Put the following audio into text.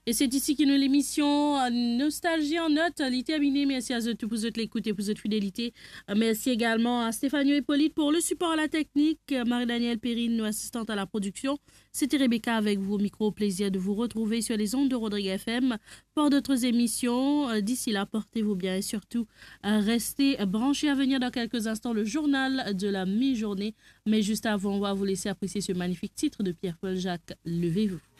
Et c'est ici que nous l'émission Nostalgie en note. Elle terminée. Merci à vous tous pour votre écoute et pour votre fidélité. Merci également à Stéphanie Hippolyte pour le support à la technique. Marie-Danielle Perrine, nos assistantes à la production. C'était Rebecca avec vous au micro. Plaisir de vous retrouver sur les ondes de Rodrigue FM pour d'autres émissions. D'ici là, portez-vous bien et surtout, restez branchés. À venir dans quelques instants le journal de la mi-journée. Mais juste avant, on va vous laisser apprécier ce magnifique titre de Pierre-Paul Jacques. Levez-vous.